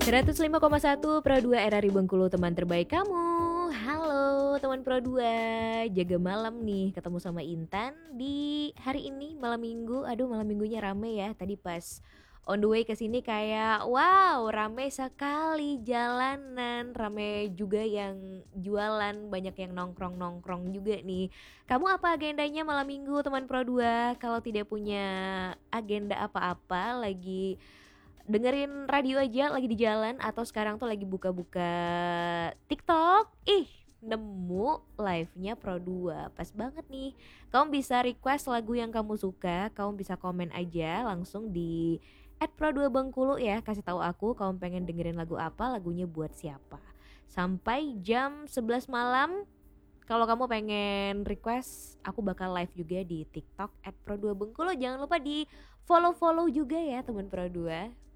105,1 Pro 2 RRI Bengkulu, teman terbaik kamu. Halo teman Pro 2, jaga malam nih ketemu sama Intan di hari ini malam minggu. Aduh, malam minggunya rame ya. Tadi pas on the way ke sini kayak wow, rame sekali jalanan, rame juga yang jualan, banyak yang nongkrong-nongkrong juga nih. Kamu apa agendanya malam minggu teman Pro 2? Kalau tidak punya agenda apa-apa, lagi dengerin radio aja lagi di jalan atau sekarang tuh lagi buka-buka TikTok, nemu live-nya Pro 2. Pas banget nih. Kamu bisa request lagu yang kamu suka, kamu bisa komen aja langsung di @pro2bengkulu ya, kasih tahu aku kamu pengen dengerin lagu apa, lagunya buat siapa. Sampai jam 11 malam. Kalau kamu pengen request, aku bakal live juga di TikTok @pro2bengkulu. Jangan lupa di follow-follow juga ya teman Pro 2.